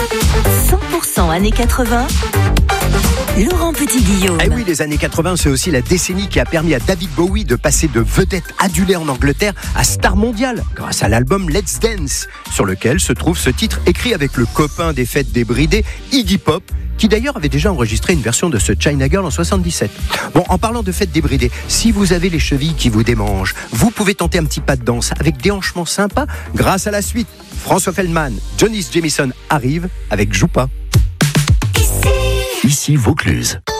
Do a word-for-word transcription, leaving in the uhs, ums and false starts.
cent pour cent années quatre-vingts, Laurent Petit-Guillaume. Eh oui, les années quatre-vingts, c'est aussi la décennie qui a permis à David Bowie de passer de vedette adulée en Angleterre à star mondiale, grâce à l'album Let's Dance, sur lequel se trouve ce titre écrit avec le copain des fêtes débridées, Iggy Pop, qui d'ailleurs avait déjà enregistré une version de ce China Girl en soixante-dix-sept. Bon, en parlant de fêtes débridées, si vous avez les chevilles qui vous démangent, vous pouvez tenter un petit pas de danse avec des hanchements sympas grâce à la suite. François Feldman, Johnny Jamison arrive avec Joue pas. Ici Vaucluse.